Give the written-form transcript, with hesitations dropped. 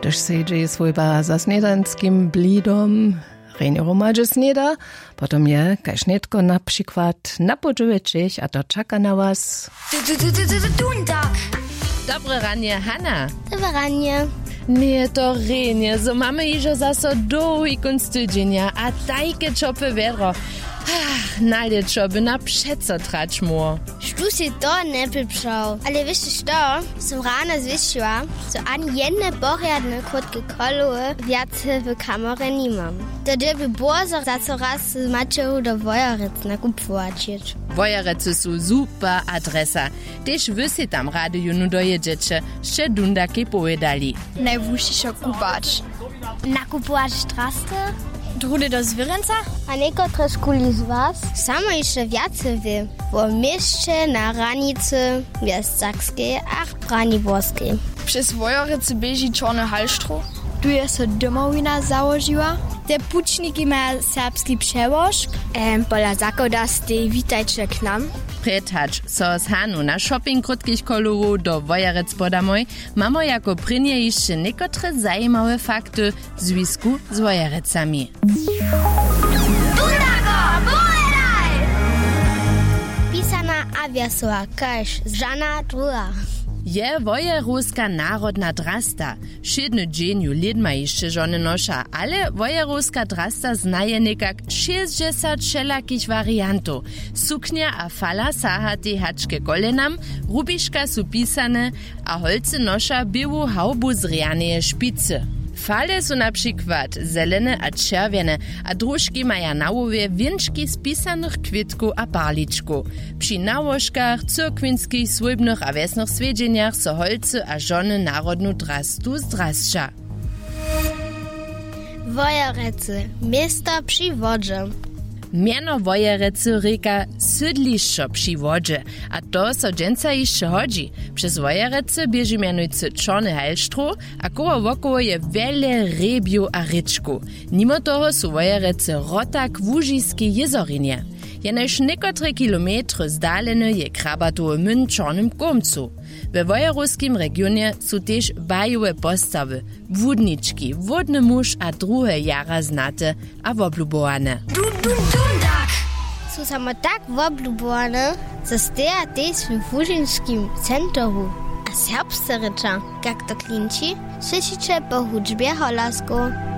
Gdyż sejdzi swojba za snedanskim blidom, rejnie romadže sneda, potom je, kaž netko na przykład na podżyweczeć, a to czeka na was. Dundak! Dobre ranie, Hanna. Dobre ranie. Nie to rejnie, so mamy iżo zaso długi kunst tydzienia, a tajke czopy wiero. Nalečo by na přeco trać mu. Štu si to ne pripšal. Ale vieš što? Som ráno zvyšila, so ani jedne poriadne krótkie kolowe viacej w kamere nimam. Tedy by było za co raz z Mačehu do Wojerec nakupovačiť. Wojerecy sú super adresa. Tež vy si tam rady junu dojedziecie, še dundaky povedali. Najvúššie kupać. Nakupovač trasty? Drudy do Zvirenca? A niektóre školy z was samo jeszcze viacej wie. W mieście na ranicy West Sakskiej a Braniborskiej. Przez Wojerecy bieži czarny halštro. Tu je se domowina założyła. Te pučniki ma serbski przełożk. Pola zakoda ste witajcie k nam. Pretacz, so z Hanu na shopping krótkich kolorów do Wojerec podamoj, mamo jako prynie jeszcze niekotre zajímawe fakty w związku z Wojerecami. Pisana aviasova kaž Žana Drua. Je wojeruska narodna drasta. Šedny dzień ju lidma jeszcze żony nosza, ale wojeruska drasta znaje nekak 60 wszelakich wariantów. Suknia a fala saha te haczke kolenam, rubiszka su pisane, a holce nosza biału haubu z rianeje szpicy. Fale są na przykład zelene a czerwiene, a drużki mają na łowie wieńczki z pisanych kwitków a parliczków. Przy nałożkach, cyrkwinskich, słybnych a wiesnych swiedzieniach so holce a żony narodnu drastu zdrascza. Wojerecy, miasto przy wodzie. Miano Wojerecy reka sydlišćo przy wodzie, a to so dżęca jeszcze chodzi. Przez Wojerecy bieži mianujcy czarny halštro, a koło wokoło je wiele rebiu a ryczku. Mimo toho su Wojerecy rotak Łużyskiej jezorinie. Jenož niekotre kilometry zdalene je krabatowy młyn czarnym komcu. We wojeruskim regionie su też bajowe postawy, wódniczki, wodny muż a druhe jara znate a woblubowane. Dundak! Su samo tak woblubowane, że steja też w Łużyńskim centru. A serbscy rycza, jak to klinci, słyszycie po hudżbie holasku.